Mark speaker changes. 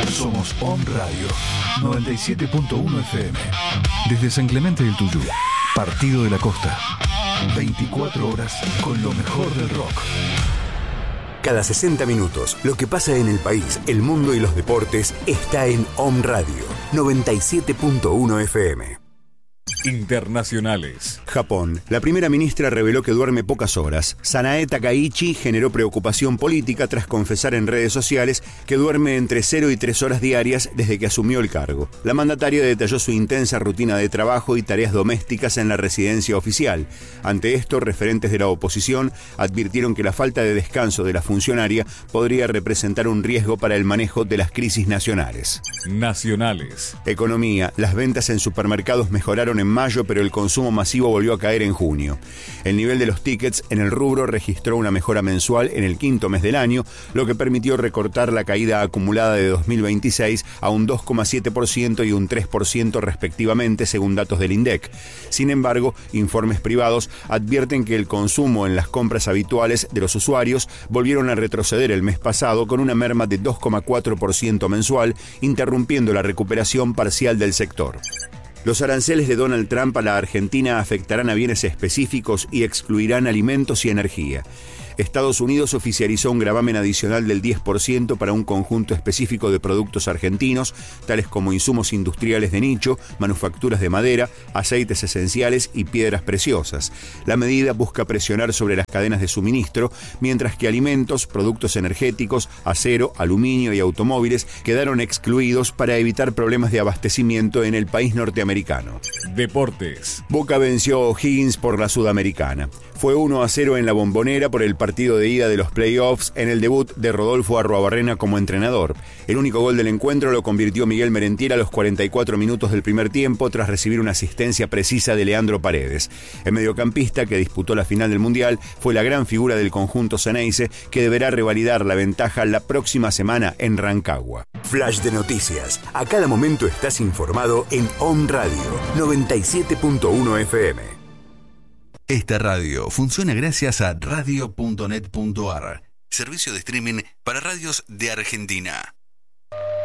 Speaker 1: Somos Om Radio 97.1 FM. Desde San Clemente del Tuyú, Partido de la Costa. 24 horas con lo mejor del rock.
Speaker 2: Cada 60 minutos, lo que pasa en el país, el mundo y los deportes está en Om Radio 97.1 FM.
Speaker 3: Internacionales.
Speaker 2: Japón. La primera ministra reveló que duerme pocas horas. Sanae Takaichi generó preocupación política tras confesar en redes sociales que duerme entre 0 y 3 horas diarias desde que asumió el cargo. La mandataria detalló su intensa rutina de trabajo y tareas domésticas en la residencia oficial. Ante esto, referentes de la oposición advirtieron que la falta de descanso de la funcionaria podría representar un riesgo para el manejo de las crisis nacionales.
Speaker 3: Nacionales.
Speaker 2: Economía. Las ventas en supermercados mejoraron en mayo, pero el consumo masivo volvió a caer en junio. El nivel de los tickets en el rubro registró una mejora mensual en el quinto mes del año, lo que permitió recortar la caída acumulada de 2026 a un 2,7% y un 3% respectivamente, según datos del INDEC. Sin embargo, informes privados advierten que el consumo en las compras habituales de los usuarios volvieron a retroceder el mes pasado con una merma de 2,4% mensual, interrumpiendo la recuperación parcial del sector. Los aranceles de Donald Trump a la Argentina afectarán a bienes específicos y excluirán alimentos y energía. Estados Unidos oficializó un gravamen adicional del 10% para un conjunto específico de productos argentinos, tales como insumos industriales de nicho, manufacturas de madera, aceites esenciales y piedras preciosas. La medida busca presionar sobre las cadenas de suministro, mientras que alimentos, productos energéticos, acero, aluminio y automóviles quedaron excluidos para evitar problemas de abastecimiento en el país norteamericano.
Speaker 3: Deportes.
Speaker 2: Boca venció a O'Higgins por la Sudamericana. Fue 1-0 en la Bombonera por el partido de ida de los playoffs en el debut de Rodolfo Arruabarrena como entrenador. El único gol del encuentro lo convirtió Miguel Merentiel a los 44 minutos del primer tiempo tras recibir una asistencia precisa de Leandro Paredes. El mediocampista que disputó la final del Mundial fue la gran figura del conjunto Ceneice, que deberá revalidar la ventaja la próxima semana en Rancagua. Flash de noticias. A cada momento estás informado en Om Radio 97.1 FM.
Speaker 1: Esta radio funciona gracias a radio.net.ar, servicio de streaming para radios de Argentina.